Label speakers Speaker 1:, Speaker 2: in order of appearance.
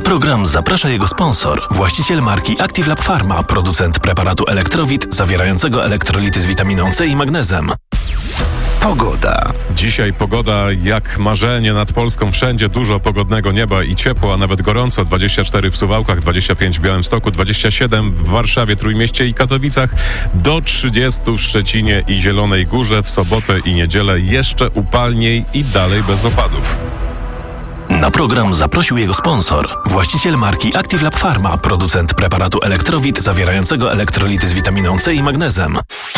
Speaker 1: program zaprasza jego sponsor, właściciel marki Active Lab Pharma, producent preparatu Elektrowit zawierającego elektrolity z witaminą C i magnezem.
Speaker 2: Pogoda.
Speaker 3: Dzisiaj pogoda jak marzenie nad Polską. Wszędzie dużo pogodnego nieba i ciepło, a nawet gorąco. 24 w Suwałkach, 25 w Białymstoku, 27 w Warszawie, Trójmieście i Katowicach, do 30 w Szczecinie i Zielonej Górze. W sobotę i niedzielę jeszcze upalniej i dalej bez opadów.
Speaker 1: Na program zaprosił jego sponsor, właściciel marki Active Lab Pharma, producent preparatu Elektrowit zawierającego elektrolity z witaminą C i magnezem.